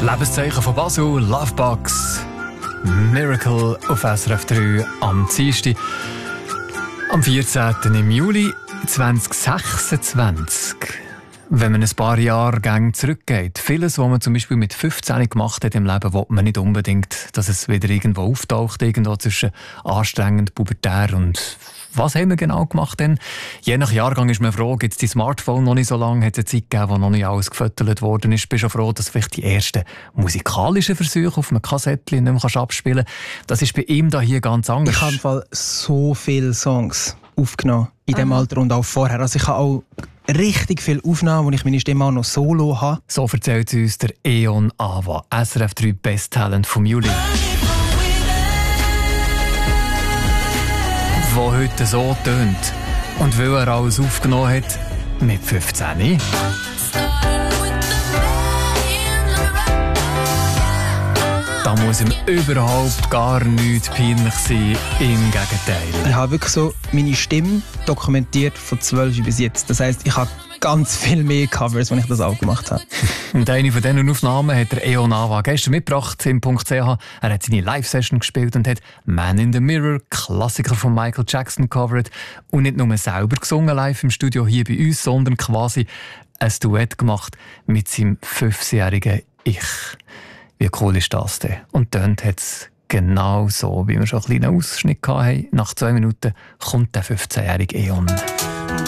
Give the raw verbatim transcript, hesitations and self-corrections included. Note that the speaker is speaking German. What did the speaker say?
Lebenszeichen von Basel, Lovebox, Miracle auf S R F drei am Dienstag, am vierzehnten Juli zweitausendsechsundzwanzig. Wenn man ein paar Jahre zurückgeht, vieles, was man zum Beispiel mit fünfzehn gemacht hat im Leben, will man nicht unbedingt, dass es wieder irgendwo auftaucht, irgendwo zwischen anstrengend, pubertär und was haben wir genau gemacht denn? Je nach Jahrgang ist man froh, gibt es die Smartphone noch nicht so lange, hat es eine Zeit gegeben, wo noch nicht alles gefüttert worden ist. Bist du froh, dass vielleicht die ersten musikalischen Versuche auf einem Kassettchen nicht mehr abspielen kannst? Das ist bei ihm da hier ganz anders. Ich habe im Fall so viele Songs aufgenommen in diesem Alter und auch vorher. Also ich habe auch richtig viel aufgenommen, wo ich meine Stimme auch noch solo habe. So erzählt uns der Eon Ava, S R F drei Best Talent vom Juli. Wo heute so tönt. Und weil er alles aufgenommen hat, mit fünfzehn. Da muss ihm überhaupt gar nichts peinlich sein. Im Gegenteil. Ich habe wirklich so meine Stimme dokumentiert von zwölf bis jetzt. Das heisst, ich habe ganz viel mehr Covers, wenn ich das auch gemacht habe. Und eine von diesen Aufnahmen hat der Eon Ava gestern mitgebracht im Punkt C H. Er hat seine Live-Session gespielt und hat «Man in the Mirror», Klassiker von Michael Jackson, covered. Und nicht nur selber gesungen live im Studio hier bei uns, sondern quasi ein Duett gemacht mit seinem fünfzehnjährigen Ich. Wie cool ist das denn? Und tönt hat es genau so, wie wir schon einen kleinen Ausschnitt hatten. Nach zwei Minuten kommt der fünfzehnjährige Eon.